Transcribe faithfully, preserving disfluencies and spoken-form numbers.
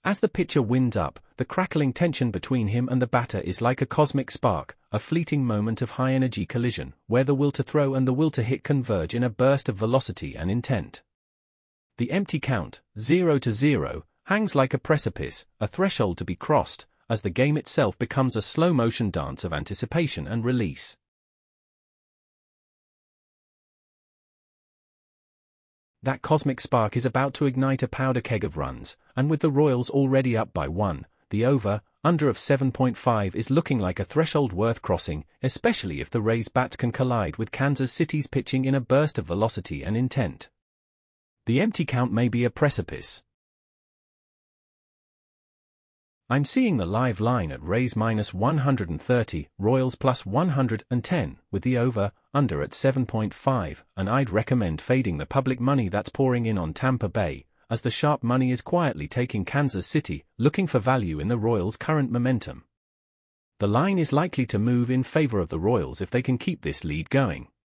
As the pitcher winds up, the crackling tension between him and the batter is like a cosmic spark, a fleeting moment of high-energy collision, where the will to throw and the will to hit converge in a burst of velocity and intent. The empty count, zero to zero, hangs like a precipice, a threshold to be crossed, as the game itself becomes a slow-motion dance of anticipation and release. That cosmic spark is about to ignite a powder keg of runs, and with the Royals already up by one, the over-under of seven point five is looking like a threshold worth crossing, especially if the Rays' bats can collide with Kansas City's pitching in a burst of velocity and intent. The empty count may be a precipice. I'm seeing the live line at Rays minus one hundred thirty, Royals plus one hundred ten, with the over-under at seven point five, and I'd recommend fading the public money that's pouring in on Tampa Bay, as the sharp money is quietly taking Kansas City, looking for value in the Royals' current momentum. The line is likely to move in favor of the Royals if they can keep this lead going.